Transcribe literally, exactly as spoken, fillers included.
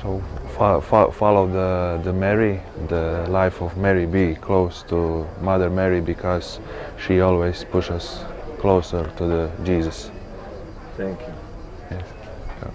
So fo fo follow the, the Mary, the life of Mary, be close to Mother Mary because she always pushes us closer to the Jesus. Thank you. Yes.